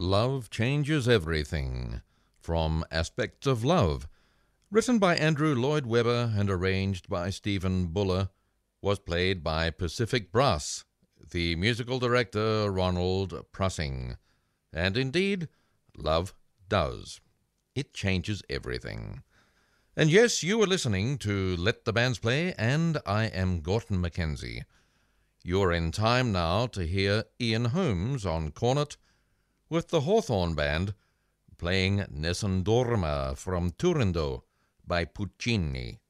Love Changes Everything, from Aspects of Love, written by Andrew Lloyd Webber and arranged by Stephen Buller, was played by Pacific Brass, the musical director Ronald Prussing. And indeed, love does. It changes everything. And yes, you are listening to Let the Bands Play, and I am Gorton Mackenzie. You're in time now to hear Ian Holmes on cornet, with the Hawthorne Band playing Nessun Dorma from Turandot by Puccini.